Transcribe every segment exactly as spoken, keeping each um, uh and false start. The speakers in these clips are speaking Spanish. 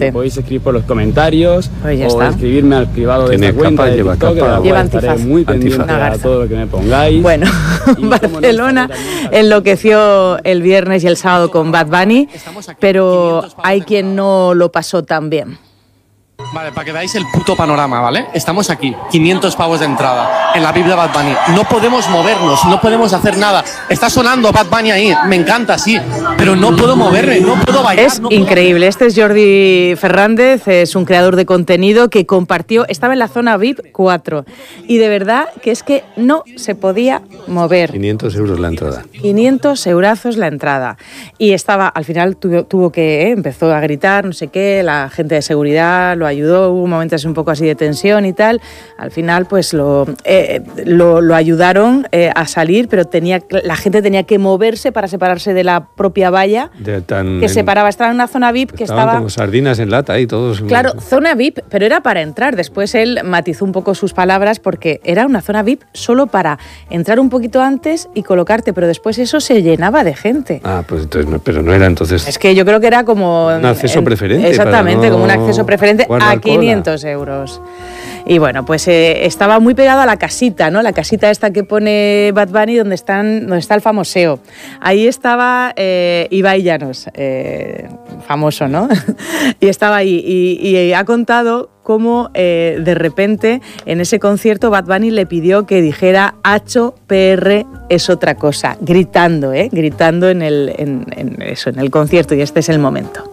Totalmente. Me podéis escribir por los comentarios pues ya o está. escribirme al privado de esta cuenta de lleva TikTok, capa, de lleva estaré antifaz. muy pendiente a todo lo que me pongáis. Bueno, Y, Barcelona no, enloqueció el viernes y el sábado con Bad Bunny, pero hay quien no lo pasó tan bien. Vale, para que veáis el puto panorama, ¿vale? Estamos aquí, quinientos pavos de entrada, en la V I P de Bad Bunny. No podemos movernos, no podemos hacer nada. Está sonando Bad Bunny ahí, me encanta, sí, pero no puedo moverme, no puedo bailar. Es no puedo... increíble. Este es Jordi Fernández, es un creador de contenido que compartió, estaba en la zona V I P cuatro y de verdad que es que no se podía mover. quinientos euros la entrada. quinientos eurazos la entrada. Y estaba, al final tuvo, tuvo que, eh, empezó a gritar, no sé qué, la gente de seguridad lo ayudó, hubo momentos un poco así de tensión y tal. Al final, pues lo, eh, lo, lo ayudaron eh, a salir, pero tenía, la gente tenía que moverse para separarse de la propia valla De tan, que separaba. Estaba en una zona V I P que estaban estaba... como sardinas en lata ahí todos. Claro, zona V I P, pero era para entrar. Después él matizó un poco sus palabras porque era una zona V I P solo para entrar un poquito antes y colocarte, pero después eso se llenaba de gente. Ah, pues entonces, no, pero no era entonces... Es que yo creo que era como... Un acceso en, preferente. Exactamente, para no como un acceso preferente a quinientos euros. Y bueno, pues eh, estaba muy pegado a la casita, ¿no? La casita esta que pone Bad Bunny donde, están, donde está el famoseo. Ahí estaba eh, Ibai Llanos, eh, famoso, ¿no? y estaba ahí y, y ha contado cómo eh, de repente en ese concierto Bad Bunny le pidió que dijera Hacho P R es otra cosa, gritando, ¿eh? Gritando en, el, en, en, eso, en el concierto, y este es el momento.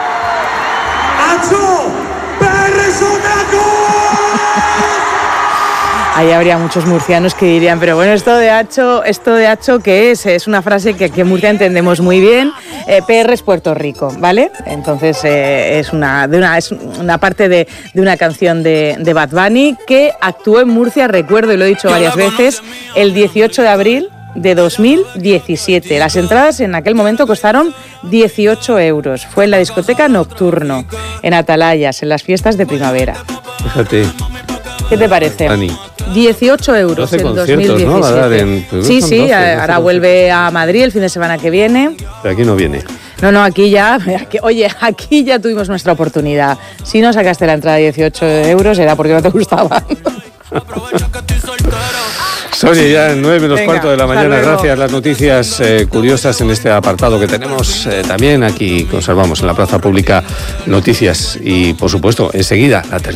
¡Hacho P R es otra cosa! Ahí habría muchos murcianos que dirían, pero bueno, esto de Hacho, ¿esto de Hacho qué es? Es una frase que aquí en Murcia entendemos muy bien. Eh, P R es Puerto Rico, ¿vale? Entonces eh, es, una, de una, es una parte de, de una canción de, de Bad Bunny que actuó en Murcia, recuerdo, y lo he dicho varias veces, el dieciocho de abril de dos mil diecisiete. Las entradas en aquel momento costaron dieciocho euros. Fue en la discoteca Nocturno, en Atalayas, en las fiestas de primavera. Fíjate. ¿Qué te parece? Dani. dieciocho euros en dos mil diecisiete. ¿No? Va a dar en, pues sí, sí, doce, ahora doce, vuelve a Madrid el fin de semana que viene. Pero aquí no viene. No, no, aquí ya, aquí, oye, aquí ya tuvimos nuestra oportunidad. Si no sacaste la entrada de dieciocho euros era porque no te gustaba. Sonia, ya en nueve menos Venga, cuarto de la mañana, luego. gracias. Las noticias eh, curiosas en este apartado que tenemos eh, también aquí conservamos en la plaza pública noticias y, por supuesto, enseguida la tertulia.